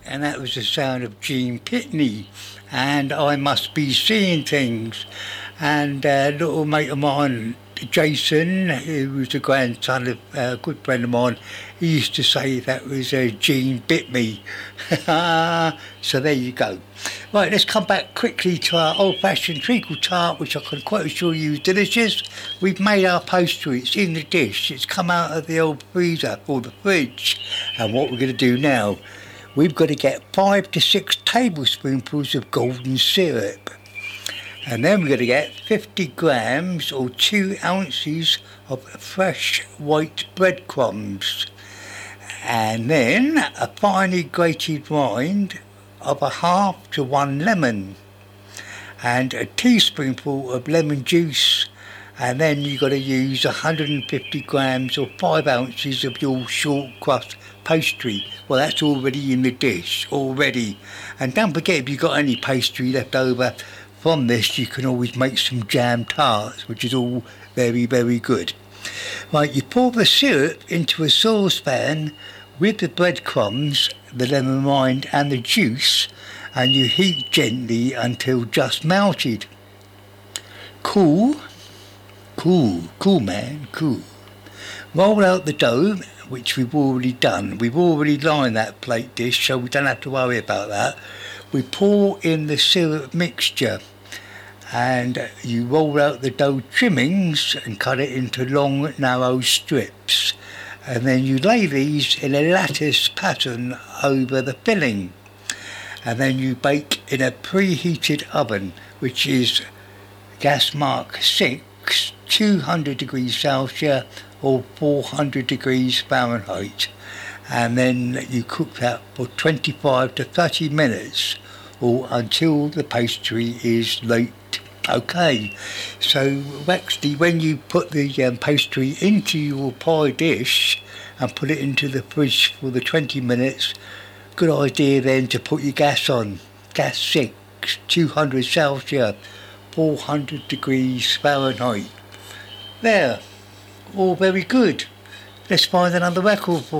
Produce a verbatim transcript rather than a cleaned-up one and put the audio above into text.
and that was the sound of Gene Pitney, and I Must Be Seeing Things. And a little mate of mine, Jason, who was the grandson of a good friend of mine, he used to say that was uh, Gene Bit Me. So there you go. Right, let's come back quickly to our old-fashioned treacle tart, which I can quite assure you is delicious. We've made our pastry, it's in the dish, it's come out of the old freezer or the fridge. And what we're going to do now, we've got to get five to six tablespoonfuls of golden syrup. And then we're going to get fifty grams or two ounces of fresh white breadcrumbs. And then a finely grated rind of a half to one lemon. And a teaspoonful of lemon juice. And then you've got to use one hundred fifty grams or five ounces of your short crust pastry. Well, that's already in the dish, already. And don't forget, if you've got any pastry left over from this, you can always make some jam tarts, which is all very, very good. Right, you pour the syrup into a saucepan with the breadcrumbs, the lemon rind and the juice, and you heat gently until just melted. Cool, cool, cool man, cool. Roll out the dough, which we've already done. We've already lined that plate dish, so we don't have to worry about that. We pour in the syrup mixture, and you roll out the dough trimmings and cut it into long, narrow strips. And then you lay these in a lattice pattern over the filling. And then you bake in a preheated oven, which is gas mark six, two hundred degrees Celsius or four hundred degrees Fahrenheit. And then you cook that for twenty-five to thirty minutes or until the pastry is light. Okay, so actually when you put the um, pastry into your pie dish and put it into the fridge for the twenty minutes, good idea then to put your gas on. Gas six, two hundred Celsius, four hundred degrees Fahrenheit. There, all very good. Let's find another record for